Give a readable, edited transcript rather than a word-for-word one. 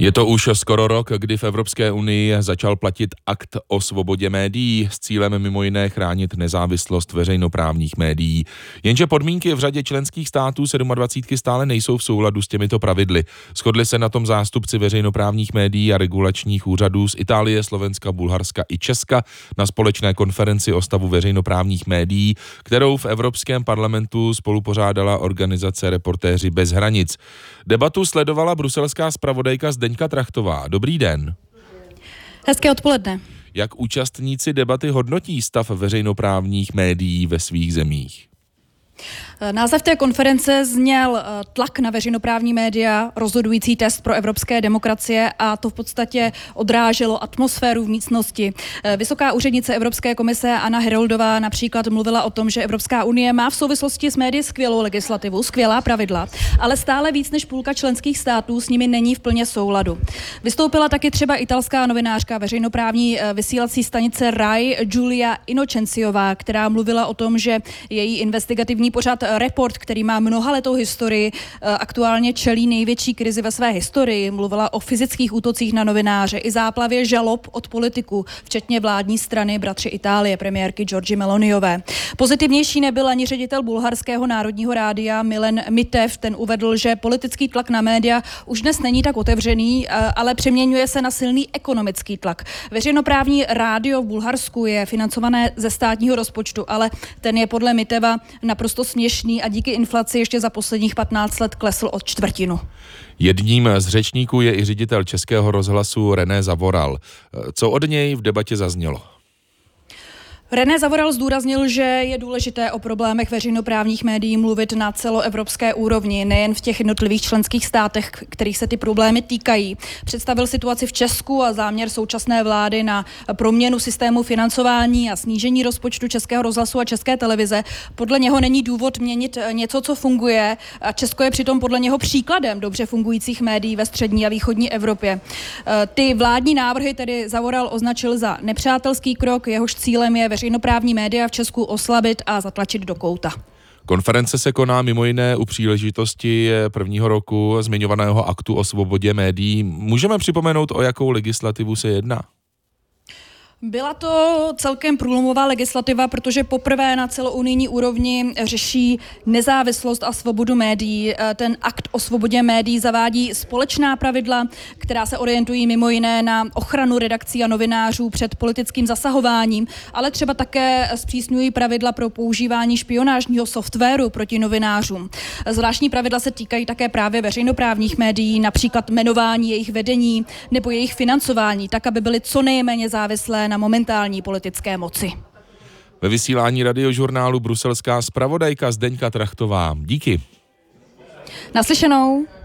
Je to už skoro rok, kdy v Evropské unii začal platit akt o svobodě médií s cílem mimo jiné chránit nezávislost veřejnoprávních médií. Jenže podmínky v řadě členských států 27 stále nejsou v souladu s těmito pravidly. Shodli se na tom zástupci veřejnoprávních médií a regulačních úřadů z Itálie, Slovenska, Bulharska i Česka na společné konferenci o stavu veřejnoprávních médií, kterou v Evropském parlamentu spolupořádala organizace Reportéři bez hranic. Debatu sledovala bruselská zpravodajka Zdeňka Trachtová. Dobrý den. Hezké odpoledne. Jak účastníci debaty hodnotí stav veřejnoprávních médií ve svých zemích? Název té konference zněl Tlak na veřejnoprávní média, rozhodující test pro evropské demokracie, a to v podstatě odráželo atmosféru v místnosti. Vysoká úřednice Evropské komise Anna Heroldová například mluvila o tom, že Evropská unie má v souvislosti s médii skvělou legislativu, skvělá pravidla, ale stále víc než půlka členských států s nimi není v plně souladu. Vystoupila taky třeba italská novinářka veřejnoprávní vysílací stanice RAI Giulia Innocenciová, která mluvila o tom, že její investigativní pořad Report, který má mnohaletou historii, aktuálně čelí největší krizi ve své historii. Mluvila o fyzických útocích na novináře i záplavě žalob od politiků, včetně vládní strany bratři Itálie, premiérky Giorgi Meloniové. Pozitivnější nebyl ani ředitel bulharského národního rádia Milan Mitev. Ten uvedl, že politický tlak na média už dnes není tak otevřený, ale přeměňuje se na silný ekonomický tlak. Veřejnoprávní rádio v Bulharsku je financované ze státního rozpočtu, ale ten je podle Miteva naprosto směšný a díky inflaci ještě za posledních 15 let klesl o čtvrtinu. Jedním z řečníků je i ředitel Českého rozhlasu René Zavoral. Co od něj v debatě zaznělo? René Zavoral zdůraznil, že je důležité o problémech veřejnoprávních médií mluvit na celoevropské úrovni, nejen v těch jednotlivých členských státech, kterých se ty problémy týkají. Představil situaci v Česku a záměr současné vlády na proměnu systému financování a snížení rozpočtu Českého rozhlasu a České televize. Podle něho není důvod měnit něco, co funguje, a Česko je přitom podle něho příkladem dobře fungujících médií ve střední a východní Evropě. Ty vládní návrhy tedy Zavoral označil za nepřátelský krok, jehož cílem je veřejnoprávní média v Česku oslabit a zatlačit do kouta. Konference se koná mimo jiné u příležitosti prvního roku zmiňovaného aktu o svobodě médií. Můžeme připomenout, o jakou legislativu se jedná? Byla to celkem průlomová legislativa, protože poprvé na celounijní úrovni řeší nezávislost a svobodu médií. Ten akt o svobodě médií zavádí společná pravidla, která se orientují mimo jiné na ochranu redakcí a novinářů před politickým zasahováním, ale třeba také zpřísňují pravidla pro používání špionážního softwaru proti novinářům. Zvláštní pravidla se týkají také právě veřejnoprávních médií, například jmenování jejich vedení nebo jejich financování, tak, aby byly co nejméně závislé na momentální politické moci. Ve vysílání radiožurnálu bruselská zpravodajka Zdeňka Trachtová. Díky. Naslyšenou.